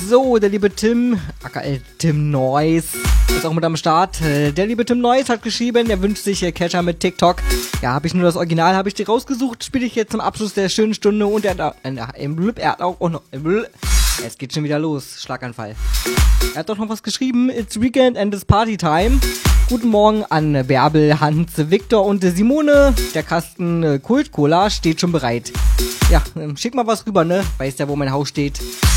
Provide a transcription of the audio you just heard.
So, der liebe Tim, aka Tim Noise, ist auch mit am Start. Der liebe Tim Noise hat geschrieben, er wünscht sich Catcher mit TikTok. Ja, habe ich nur das Original, habe ich dir rausgesucht, spiele ich jetzt zum Abschluss der schönen Stunde und er hat auch noch... Es geht schon wieder los, Schlaganfall. Er hat doch noch was geschrieben, it's weekend and it's party time. Guten Morgen an Bärbel, Hans, Viktor und Simone. Der Kasten Kult Cola steht schon bereit. Ja, schick mal was rüber, ne? Weißt ja, wo mein Haus steht.